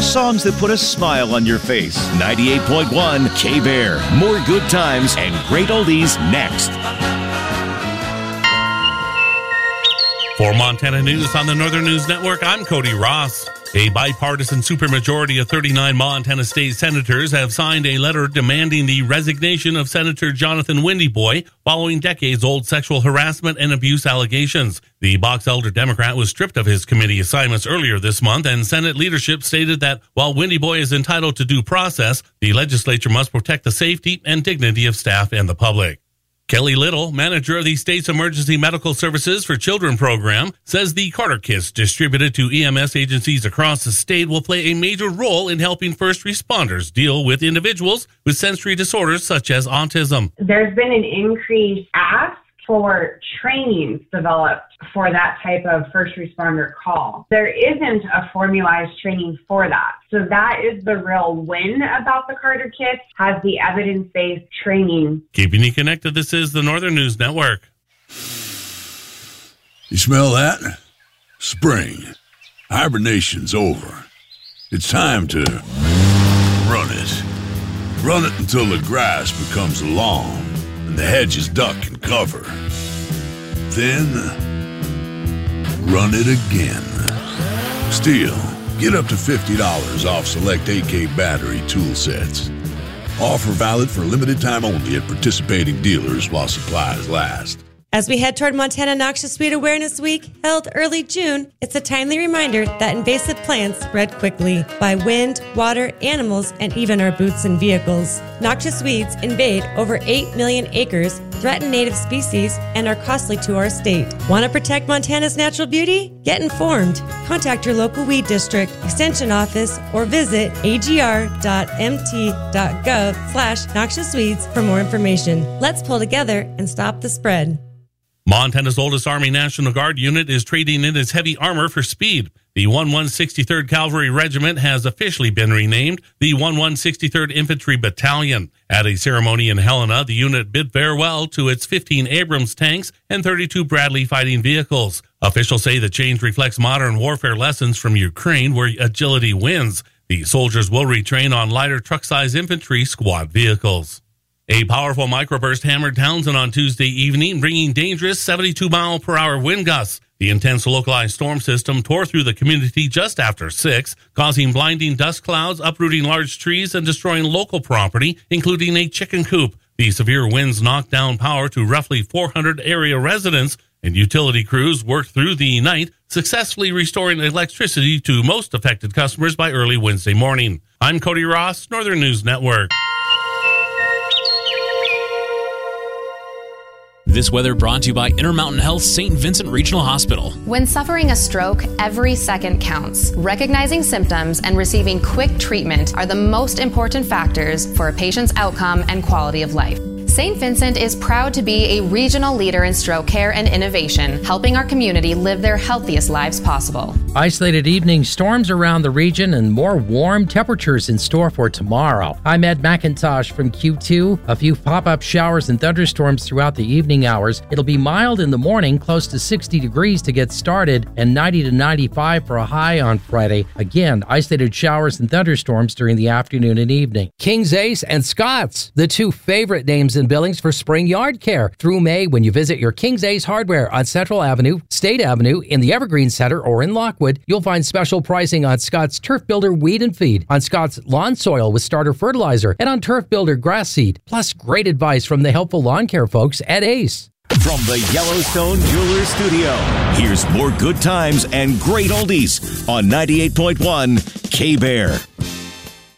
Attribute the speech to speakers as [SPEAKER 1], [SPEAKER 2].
[SPEAKER 1] songs that put a smile on your face. 98.1 K-Bear. More good times and great oldies next.
[SPEAKER 2] For Montana News on the Northern News Network, I'm Cody Ross. A bipartisan supermajority of 39 Montana state senators have signed a letter demanding the resignation of Senator Jonathan Windyboy following decades-old sexual harassment and abuse allegations. The Box Elder Democrat was stripped of his committee assignments earlier this month, and Senate leadership stated that while Windyboy is entitled to due process, the legislature must protect the safety and dignity of staff and the public. Kelly Little, manager of the state's Emergency Medical Services for Children program, says the Carter kits distributed to EMS agencies across the state will play a major role in helping first responders deal with individuals with sensory disorders such as autism.
[SPEAKER 3] There's been an increased ask for trainings developed for that type of first responder call. There isn't a formalized training for that. So that is the real win about the Carter kits, has the evidence-based training.
[SPEAKER 2] Keeping you connected, this is the Northern News Network.
[SPEAKER 4] You smell that? Spring. Hibernation's over. It's time to run it. Run it until the grass becomes long and the hedges duck and cover. Then, run it again. Still, get up to $50 off select AK battery tool sets. Offer valid for limited time only at participating dealers while supplies last.
[SPEAKER 5] As we head toward Montana Noxious Weed Awareness Week, held early June, it's a timely reminder that invasive plants spread quickly by wind, water, animals, and even our boots and vehicles. Noxious weeds invade over 8 million acres, threaten native species, and are costly to our state. Want to protect Montana's natural beauty? Get informed. Contact your local weed district, extension office, or visit agr.mt.gov/noxious weeds for more information. Let's pull together and stop the spread.
[SPEAKER 2] Montana's oldest Army National Guard unit is trading in its heavy armor for speed. The 163rd Cavalry Regiment has officially been renamed the 163rd Infantry Battalion. At a ceremony in Helena, the unit bid farewell to its 15 Abrams tanks and 32 Bradley fighting vehicles. Officials say the change reflects modern warfare lessons from Ukraine, where agility wins. The soldiers will retrain on lighter truck-size infantry squad vehicles. A powerful microburst hammered Townsend on Tuesday evening, bringing dangerous 72-mile-per-hour wind gusts. The intense localized storm system tore through the community just after 6, causing blinding dust clouds, uprooting large trees, and destroying local property, including a chicken coop. The severe winds knocked down power to roughly 400 area residents, and utility crews worked through the night, successfully restoring electricity to most affected customers by early Wednesday morning. I'm Cody Ross, Northern News Network.
[SPEAKER 6] This weather brought to you by Intermountain Health St. Vincent Regional Hospital.
[SPEAKER 7] When suffering a stroke, every second counts. Recognizing symptoms and receiving quick treatment are the most important factors for a patient's outcome and quality of life. St. Vincent is proud to be a regional leader in stroke care and innovation, helping our community live their healthiest lives possible.
[SPEAKER 8] Isolated evening storms around the region and more warm temperatures in store for tomorrow. I'm Ed McIntosh from Q2. A few pop-up showers and thunderstorms throughout the evening hours. It'll be mild in the morning, close to 60 degrees to get started, and 90 to 95 for a high on Friday. Again, isolated showers and thunderstorms during the afternoon and evening. King's Ace and Scott's, the two favorite names in Billings for spring yard care. Through May, when you visit your King's Ace Hardware on Central Avenue, State Avenue, in the Evergreen Center, or in Lockwood, you'll find special pricing on Scott's Turf Builder Weed and Feed, on Scott's Lawn Soil with Starter Fertilizer, and on Turf Builder Grass Seed. Plus, great advice from the helpful lawn care folks at Ace.
[SPEAKER 1] From the Yellowstone Jewelers Studio, here's more good times and great oldies on 98.1 K-Bear.